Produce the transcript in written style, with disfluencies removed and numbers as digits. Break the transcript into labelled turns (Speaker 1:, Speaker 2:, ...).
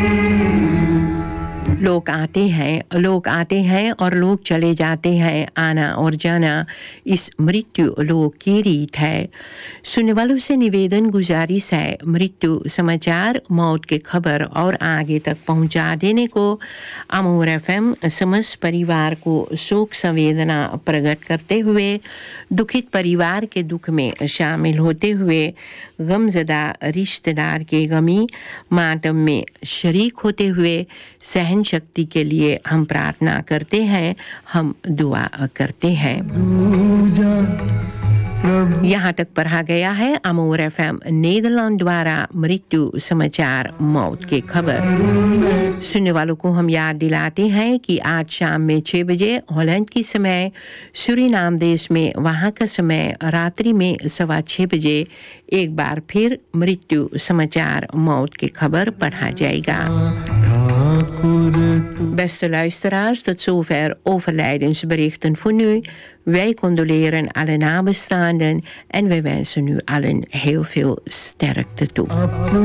Speaker 1: लोग आते हैं और लोग चले जाते हैं। आना और जाना इस मृत्यु लोक की रीत है। सुनने वालों से निवेदन गुजारिश है, मृत्यु समाचार, मौत की खबर और आगे तक पहुंचा देने को अमोर एफएम समस्त परिवार को शोक संवेदना प्रकट करते हुए, दुखित परिवार के दुख में शामिल होते हुए, गमज़दा रिश्तेदार के गमी मातम में शरीक होते हुए सहन शक्ति के लिए हम प्रार्थना करते हैं, हम दुआ करते हैं। यहाँ तक पढ़ा गया है अमोर एफएम नीदरलैंड द्वारा मृत्यु समाचार, मौत की खबर। सुनने वालों को हम याद दिलाते हैं कि आज शाम में 6 बजे हॉलैंड की समय, सूरीनाम देश में वहाँ का समय रात्रि में 6:15 बजे एक बार फिर मृत्यु समाचार, मौत की खबर पढ़ा जाएगा। Beste luisteraars, tot zover overlijdensberichten voor nu. Wij condoleren alle nabestaanden en wij wensen u allen heel veel sterkte toe.